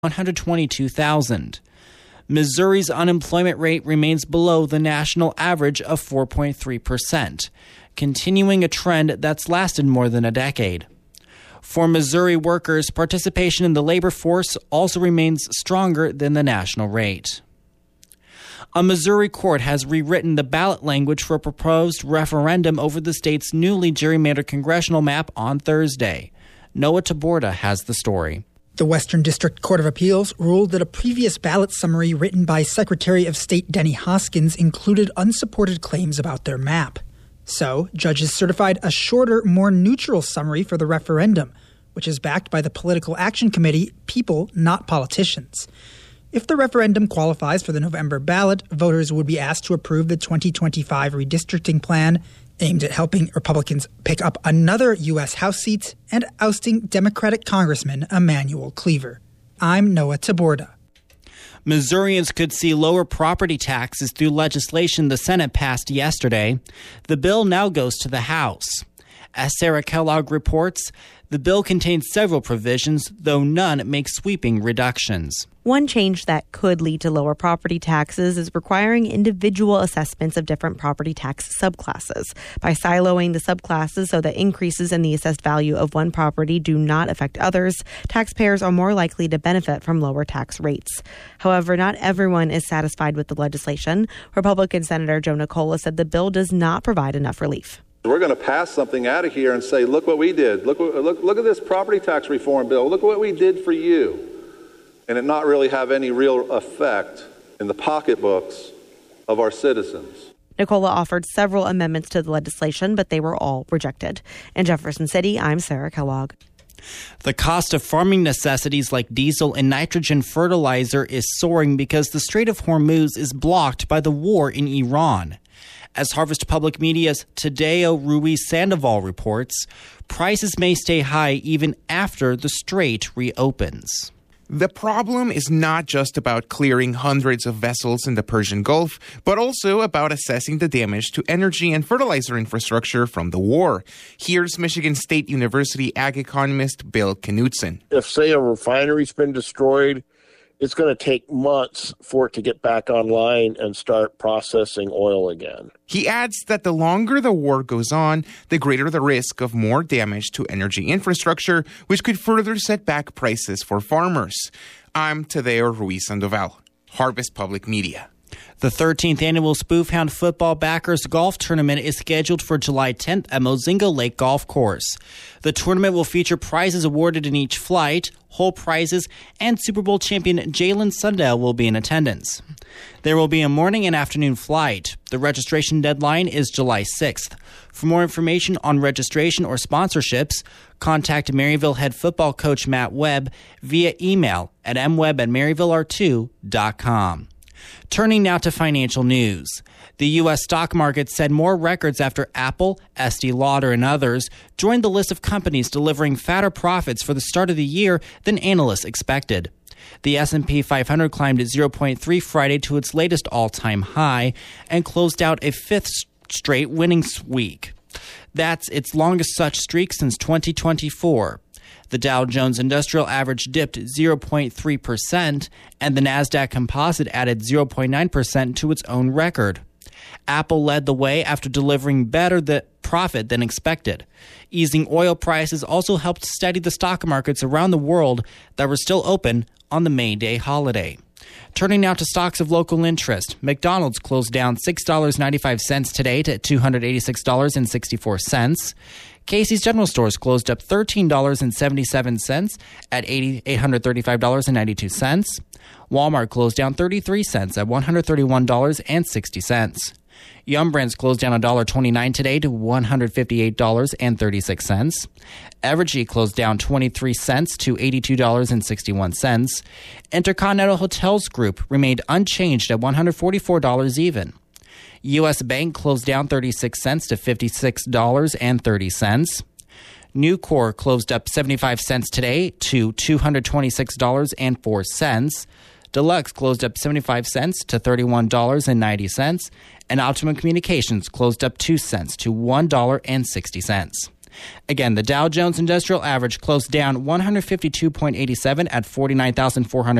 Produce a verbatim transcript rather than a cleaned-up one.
one hundred twenty-two thousand. Missouri's unemployment rate remains below the national average of four point three percent, continuing a trend that's lasted more than a decade. For Missouri workers, participation in the labor force also remains stronger than the national rate. A Missouri court has rewritten the ballot language for a proposed referendum over the state's newly gerrymandered congressional map on Thursday. Noah Taborda has the story. The Western District Court of Appeals ruled that a previous ballot summary written by Secretary of State Denny Hoskins included unsupported claims about their map. So, judges certified a shorter, more neutral summary for the referendum, which is backed by the Political Action Committee, people, not politicians. If the referendum qualifies for the November ballot, voters would be asked to approve the twenty twenty-five redistricting plan aimed at helping Republicans pick up another U S House seat and ousting Democratic Congressman Emanuel Cleaver. I'm Noah Taborda. Missourians could see lower property taxes through legislation the Senate passed yesterday. The bill now goes to the House. As Sarah Kellogg reports, the bill contains several provisions, though none make sweeping reductions. One change that could lead to lower property taxes is requiring individual assessments of different property tax subclasses. By siloing the subclasses so that increases in the assessed value of one property do not affect others, taxpayers are more likely to benefit from lower tax rates. However, not everyone is satisfied with the legislation. Republican Senator Joe Nicola said the bill does not provide enough relief. We're going to pass something out of here and say, look what we did. Look, look, look at this property tax reform bill. Look what we did for you. And it not really have any real effect in the pocketbooks of our citizens. Nicola offered several amendments to the legislation, but they were all rejected. In Jefferson City, I'm Sarah Kellogg. The cost of farming necessities like diesel and nitrogen fertilizer is soaring because the Strait of Hormuz is blocked by the war in Iran. As Harvest Public Media's Tadeo Ruiz Sandoval reports, prices may stay high even after the strait reopens. The problem is not just about clearing hundreds of vessels in the Persian Gulf, but also about assessing the damage to energy and fertilizer infrastructure from the war. Here's Michigan State University ag economist Bill Knutson. If, say, a refinery's been destroyed, it's going to take months for it to get back online and start processing oil again. He adds that the longer the war goes on, the greater the risk of more damage to energy infrastructure, which could further set back prices for farmers. I'm Tadeo Ruiz Sandoval, Harvest Public Media. The thirteenth annual Spoofhound Football Backers Golf Tournament is scheduled for July tenth at Mozingo Lake Golf Course. The tournament will feature prizes awarded in each flight, whole prizes, and Super Bowl champion Jalen Sundell will be in attendance. There will be a morning and afternoon flight. The registration deadline is July sixth. For more information on registration or sponsorships, contact Maryville head football coach Matt Webb via email at m webb at maryville r two dot com. Turning now to financial news. The U S stock market set more records after Apple, Estee Lauder, and others joined the list of companies delivering fatter profits for the start of the year than analysts expected. The S and P five hundred climbed at zero point three Friday to its latest all-time high and closed out a fifth straight winning week. That's its longest such streak since twenty twenty-four. The Dow Jones Industrial Average dipped zero point three percent, and the Nasdaq Composite added zero point nine percent to its own record. Apple led the way after delivering better the profit than expected. Easing oil prices also helped steady the stock markets around the world that were still open on the May Day holiday. Turning now to stocks of local interest. McDonald's closed down six dollars and ninety-five cents today to two hundred eighty-six dollars and sixty-four cents. Casey's General Stores closed up thirteen dollars and seventy-seven cents at eight hundred thirty-five dollars and ninety-two cents. Walmart closed down thirty-three cents at one hundred thirty-one dollars and sixty cents. Yum Brands closed down one dollar and twenty-nine cents today to one hundred fifty-eight dollars and thirty-six cents. Evergy closed down twenty-three cents to eighty-two dollars and sixty-one cents. Intercontinental Hotels Group remained unchanged at one hundred forty-four dollars even. U S Bank closed down thirty-six cents to fifty-six dollars and thirty cents. Nucor closed up seventy-five cents today to two hundred twenty-six dollars and four cents. Deluxe closed up seventy-five cents to thirty-one dollars and ninety cents. And Optimum Communications closed up two cents to one dollar and sixty cents. Again, the Dow Jones Industrial Average closed down one hundred fifty-two point eight seven at forty-nine thousand four hundred